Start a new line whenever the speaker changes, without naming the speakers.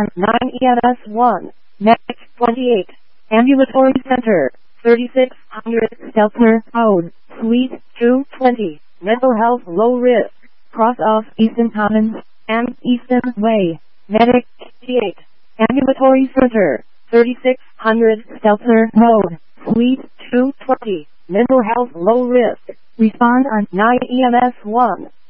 on 9 EMS 1, Medic 28, Ambulatory Center, 3600 Stelter Road, Suite 220, Mental Health Low Risk, Cross off Easton Commons, and Easton Way, Medic 28, Ambulatory Center, 3600 Stelter Road, Suite 220, Mental Health Low Risk, respond on 9 EMS 1.